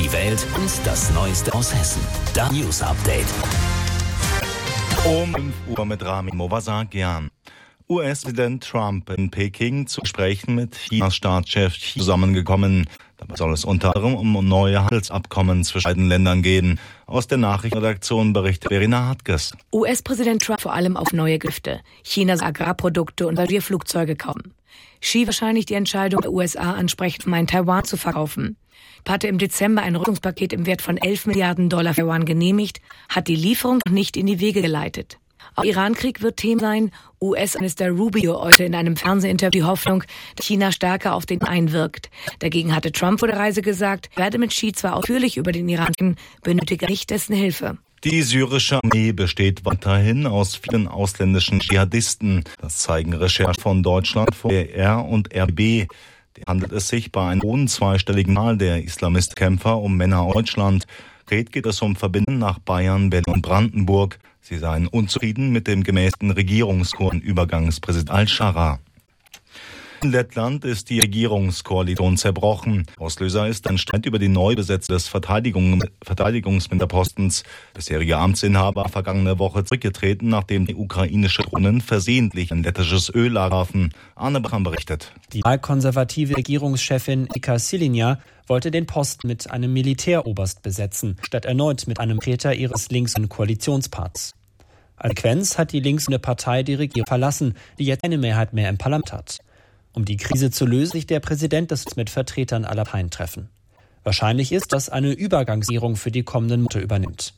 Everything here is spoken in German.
Die Welt und das Neueste aus Hessen. Das News Update. Um 5 Uhr mit Rami Movasagian. US-Präsident Trump in Peking zu Gesprächen mit Chinas Staatschef Xi zusammengekommen. Dabei soll es unter anderem um neue Handelsabkommen zwischen beiden Ländern gehen. Aus der Nachrichtenredaktion berichtet Verena Hartges. US-Präsident Trump vor allem auf neue Gifte, Chinas Agrarprodukte und Passagierflugzeuge kaufen. Xi wahrscheinlich die Entscheidung der USA ansprechen, um Taiwan zu verkaufen. Trump hatte im Dezember ein Rüstungspaket im Wert von 11 Milliarden Dollar für Taiwan genehmigt, hat die Lieferung noch nicht in die Wege geleitet. Auch Iran-Krieg wird Thema sein. US-Minister Rubio äußerte in einem Fernsehinterview die Hoffnung, dass China stärker auf den einwirkt. Dagegen hatte Trump vor der Reise gesagt, er werde mit Xi zwar ausführlich über den Iran sprechen, benötige nicht dessen Hilfe. Die syrische Armee besteht weiterhin aus vielen ausländischen Dschihadisten. Das zeigen Recherchen von Deutschland, von DR und RB. Handelt es sich bei einem hohen zweistelligen Zahl der Islamistkämpfer um Männer aus Deutschland. Konkret geht es um Verbindungen nach Bayern, Berlin und Brandenburg. Sie seien unzufrieden mit dem gemäßigten Regierungskurs von Übergangspräsident Al-Shara. In Lettland ist die Regierungskoalition zerbrochen. Auslöser ist ein Streit über die Neubesetzung des Verteidigungsministerpostens. Bisheriger Amtsinhaber vergangene Woche zurückgetreten, nachdem die ukrainische Drohnen versehentlich ein lettisches Öllager trafen. Arne Bachmann berichtet. Die konservative Regierungschefin Ika Silinja wollte den Posten mit einem Militäroberst besetzen, statt erneut mit einem Vertreter ihres linken Koalitionsparts. Als Konsequenz hat die linksgrüne Partei die Regierung verlassen, die jetzt keine Mehrheit mehr im Parlament hat. Um die Krise zu lösen, sich der Präsident des mit Vertretern aller Parteien treffen. Wahrscheinlich ist, dass eine Übergangsregierung für die kommenden Monate übernimmt.